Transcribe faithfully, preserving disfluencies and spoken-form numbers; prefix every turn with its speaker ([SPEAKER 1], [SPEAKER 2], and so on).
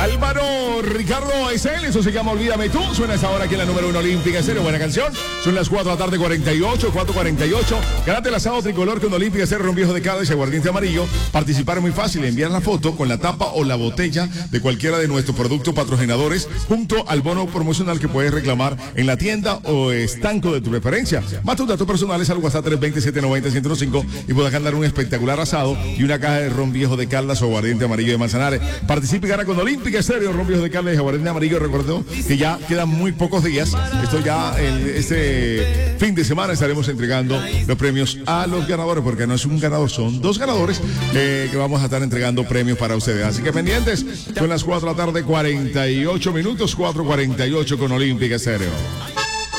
[SPEAKER 1] Álvaro Ricardo es él, eso se llama Olvídame Tú. Suena esa hora aquí en la número uno Olímpica Estéreo. Buena canción. Son las cuatro de la tarde, cuarenta y ocho, cuatro cuarenta y ocho. Ganate el asado tricolor con Olímpica Estéreo, un viejo de Cádiz y aguardiente amarillo. Participar es muy fácil. Enviar la foto con la tapa o la botella de cualquiera de nuestros productos patrocinadores junto al bono promocional que puedes reclamar en la tienda o estanco de tu preferencia. Más tus datos personales al WhatsApp tres dos cero, siete nueve cero, uno cero cinco y podrás ganar un espectacular asado y una caja de ron viejo de Caldas o aguardiente amarillo de Manzanares. Participe y gana con Olímpica Estéreo, ron viejo de Caldas y aguardiente amarillo. Recuerdo que ya quedan muy pocos días. Esto ya el, este fin de semana estaremos entregando los premios a los ganadores, porque no es un ganador, son dos ganadores eh, que vamos a estar entregando premios para ustedes. Así que pendientes, son las cuatro de la tarde, cuarenta y ocho minutos, cuatro cuarenta y ocho con Olímpica Estéreo.